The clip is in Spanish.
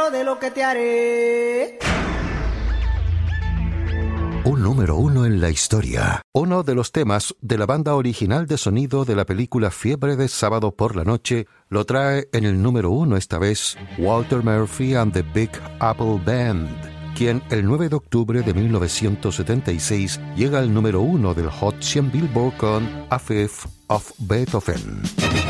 secreto de lo que te haré. Un número uno en la historia. Uno de los temas de la banda original de sonido de la película Fiebre de Sábado por la Noche lo trae en el número uno esta vez Walter Murphy and the Big Apple Band, quien el 9 de octubre de 1976 llega al número uno del Hot 100 Billboard con A Fifth of Beethoven.